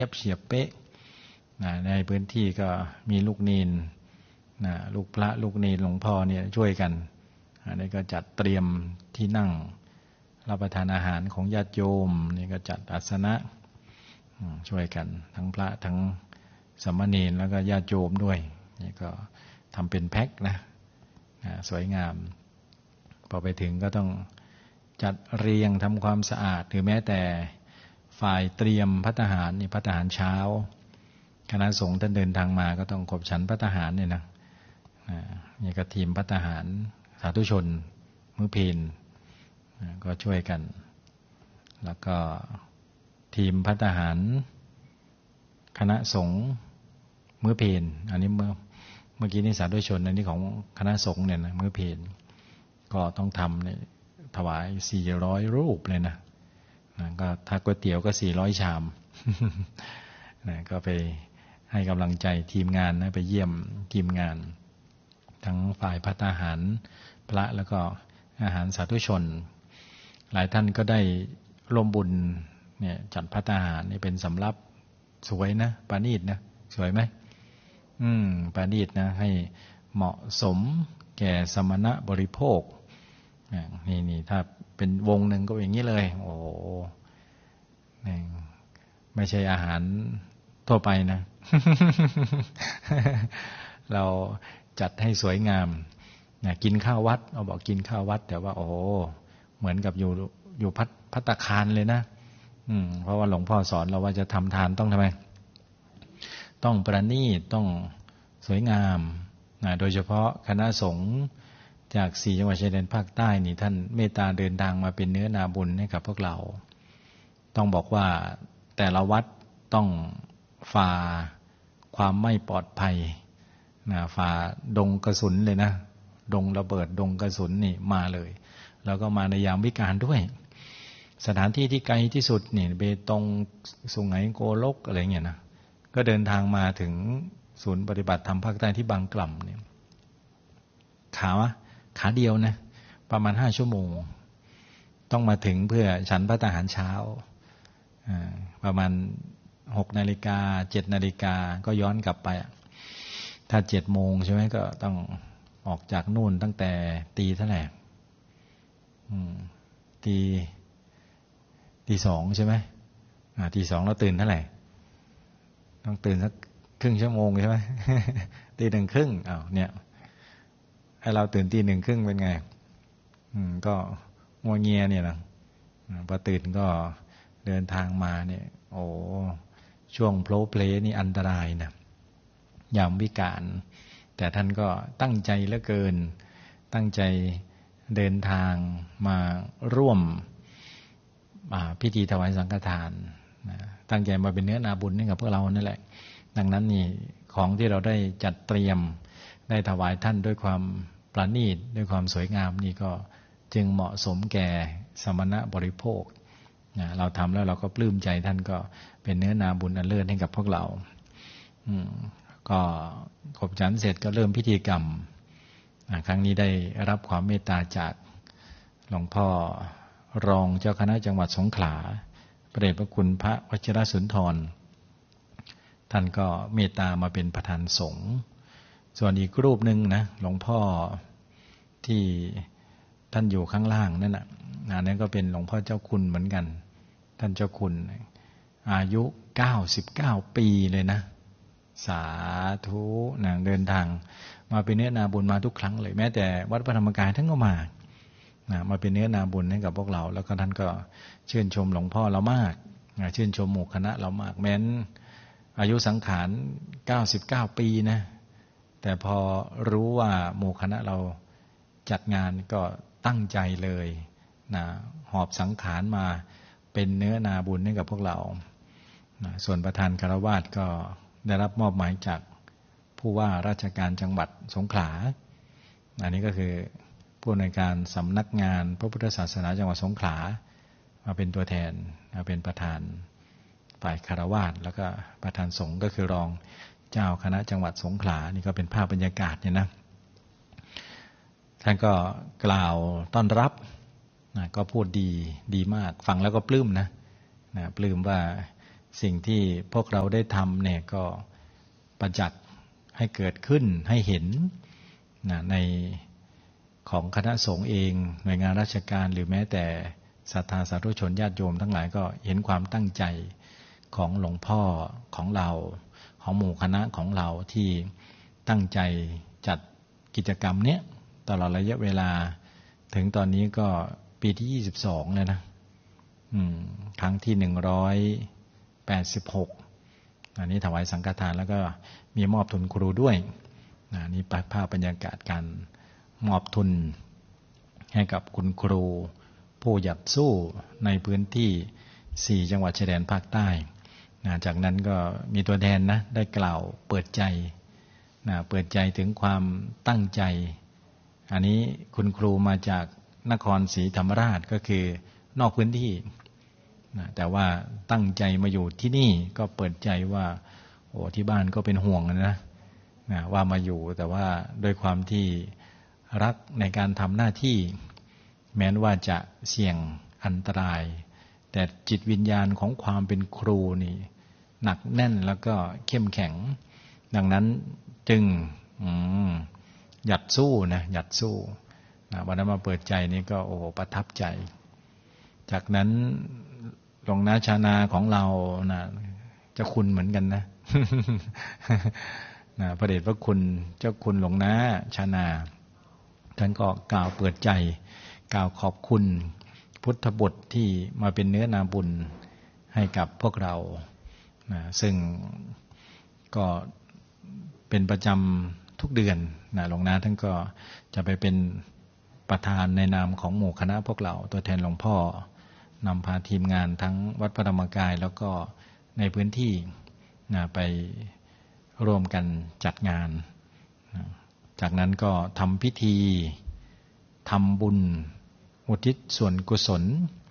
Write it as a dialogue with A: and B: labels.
A: บเฉียบเป๊ะในพื้นที่ก็มีลูกเนนลูกพระลูกเนนหลวงพ่อเนี่ยช่วยกันอันนี้ก็จัดเตรียมที่นั่งรับประทานอาหารของญาติโยมนี่ก็จัดอาสนะช่วยกันทั้งพระทั้งสามเณรแล้วก็ญาติโยมด้วยนี่ก็ทำเป็นแพ็คนะสวยงามพอไปถึงก็ต้องจัดเรียงทำความสะอาดหรือแม้แต่ฝ่ายเตรียมภัตตาหารนี่ภัตตาหารเช้าคณะสงฆ์ท่านเดินทางมาก็ต้องขบฉันภัตตาหารเนี่ยนะนี่ก็ทีมภัตตาหารสาธุชนมื้อเพลก็ช่วยกันแล้วก็ทีมภัตตาหารคณะสงฆ์มื้อเพลอันนี้เมื่อกี้นี่สาธุชนอันนี้ของคณะสงฆ์เนี่ยนะมื้อเพลก็ต้องทำเนี่ยถวาย400รูปเลยนะก็ถ้าก๋วยเตี๋ยวก็400ชามก็ไปให้กำลังใจทีมงานนะไปเยี่ยมทีมงานทั้งฝ่ายภัตตาหารพระแล้วก็อาหารสาธุชนหลายท่านก็ได้ร่วมบุญเนี่ยจัดภัตตาหารนี่เป็นสำรับสวยนะปานีตนะสวยไหมปานีตนะให้เหมาะสมแก่สมณะบริโภคนี่ถ้าเป็นวงหนึ่งก็อย่างนี้เลยโอ้ไม่ใช่อาหารทั่วไปนะ เราจัดให้สวยงามกินข้าววัดเราบอกกินข้าววัดแต่ว่าโอ้เหมือนกับอยู่ภัตตาคารเลยนะเพราะว่าหลวงพ่อสอนเราว่าจะทำทานต้องทำไมต้องประณีตต้องสวยงามโดยเฉพาะคณะสงฆ์จาก4จังหวัดชายแดนภาคใต้นี่ท่านเมตตาเดินทางมาเป็นเนื้อนาบุญให้กับพวกเราต้องบอกว่าแต่ละวัดต้องฝ่าความไม่ปลอดภัยฝ่าดงกระสุนเลยนะดงระเบิดดงกระสุนนี่มาเลยแล้วก็มาในยามวิกาลด้วยสถานที่ที่ไกลที่สุดนี่เบตงสุไหงโกลกอะไรเงี้ยนะก็เดินทางมาถึงศูนย์ปฏิบัติธรรมภาคใต้ที่บางกล่ำเนี่ยขาเดียวนะประมาณ5 ชั่วโมงต้องมาถึงเพื่อฉันภัตตาหารเช้าประมาณ6 นาฬิกา7 นาฬิกาก็ย้อนกลับไปถ้า7 โมงใช่ไหมก็ต้องออกจากนู่นตั้งแต่ตีเท่าไหร่ตี 2ใช่ไหมตี 2แล้วตื่นเท่าไหร่ต้องตื่นสักครึ่งชั่วโมงใช่ไหม ตี 1 ครึ่งเนี่ยให้เราตื่นตี 1 ครึ่งเป็นไงก็งัวเงียเนี่ยนะพอตื่นก็เดินทางมาเนี่ยโอ้ช่วงโพลเพลนี่อันตรายนะยามวิกาลแต่ท่านก็ตั้งใจเหลือเกินตั้งใจเดินทางมาร่วมพิธีถวายสังฆทานตั้งใจมาเป็นเนื้อนาบุญให้กับพวกเรานั่นแหละดังนั้นนี่ของที่เราได้จัดเตรียมได้ถวายท่านด้วยความประณีตด้วยความสวยงามนี่ก็จึงเหมาะสมแก่สมณะบริโภคเราทำแล้วเราก็ปลื้มใจท่านก็เป็นเนื้อนาบุญอันเลิศให้กับพวกเราก็ขบฉันเสร็จก็เริ่มพิธีกรรมครั้งนี้ได้รับความเมตตาจากหลวงพ่อรองเจ้าคณะจังหวัดสงขลาพระเดชพระคุณพระวชิรสุนทรท่านก็เมตตามาเป็นประธานสงฆ์ส่วนอีกรูปหนึ่งนะหลวงพ่อที่ท่านอยู่ข้างล่างนั่นน่ะนั่นก็เป็นหลวงพ่อเจ้าคุณเหมือนกันท่านเจ้าคุณอายุ99 ปีเลยนะสาธุเดินทางมาเป็นเนื้อนาบุญมาทุกครั้งเลยแม้แต่วัดพระธรรมกายท่านก็มาเป็นเนื้อนาบุญให้กับพวกเราแล้วก็ท่านก็ชื่นชมหลวงพ่อเรามากชื่นชมหมู่คณะเรามากแม้นอายุสังขาร99 ปีนะแต่พอรู้ว่าหมู่คณะเราจัดงานก็ตั้งใจเลยหอบสังขารมาเป็นเนื้อนาบุญให้กับพวกเราส่วนประธานคฤหัสถ์ก็ได้รับมอบหมายจากผู้ว่าราชการจังหวัดสงขลาอันนี้ก็คือผู้อำนวยการสำนักงานพระพุทธศาสนาจังหวัดสงขลามาเป็นตัวแทนมาเป็นประธานฝ่ายคฤหัสถ์แล้วก็ประธานสงฆ์ก็คือรองเจ้าคณะจังหวัดสงขลานี่ก็เป็นภาพบรรยากาศเนี่ยนะท่านก็กล่าวต้อนรับก็พูดดีมากฟังแล้วก็ปลื้มนะปลื้มว่าสิ่งที่พวกเราได้ทำเนี่ยก็ประจักษ์ให้เกิดขึ้นให้เห็นในของคณะสงฆ์เองหน่วยงานราชการหรือแม้แต่ศรัทธาสาธุชนญาติโยมทั้งหลายก็เห็นความตั้งใจของหลวงพ่อของเราของหมู่คณะของเราที่ตั้งใจจัดกิจกรรมเนี้ยตลอดระยะเวลาถึงตอนนี้ก็ปีที่22แล้วนะครั้งที่186อันนี้ถวายสังฆทานแล้วก็มีมอบทุนครูด้วยนี่ภาพบรรยากาศการมอบทุนให้กับคุณครูผู้หยัดสู้ในพื้นที่4จังหวัดชายแดนภาคใต้จากนั้นก็มีตัวแทนนะได้กล่าวเปิดใจเปิดใจถึงความตั้งใจอันนี้คุณครูมาจากนครศรีธรรมราชก็คือนอกพื้นที่แต่ว่าตั้งใจมาอยู่ที่นี่ก็เปิดใจว่าโอ้ที่บ้านก็เป็นห่วงนะว่ามาอยู่แต่ว่าด้วยความที่รักในการทำหน้าที่แม้ว่าจะเสี่ยงอันตรายแต่จิตวิญญาณของความเป็นครูนี่หนักแน่นแล้วก็เข้มแข็งดังนั้นจึงหยัดสู้นะหยัดสู้วันนั้นมาเปิดใจนี่ก็โอ้ประทับใจจากนั้นหลวงนาชานาของเรานะเจ้าคุณเหมือนกันนะ พระเดชพระคุณเจ้าคุณหลวงนาชานาท่านก็กล่าวเปิดใจกล่าวขอบคุณพุทธบุตรที่มาเป็นเนื้อนาบุญให้กับพวกเราซึ่งก็เป็นประจำทุกเดือนหลวงนาท่านก็จะไปเป็นประธานในนามของหมู่คณะพวกเราตัวแทนหลวงพ่อนำพาทีมงานทั้งวัดพระธรรมกายแล้วก็ในพื้นที่ไปร่วมกันจัดงานจากนั้นก็ทำพิธีทำบุญอุทิศส่วนกุศล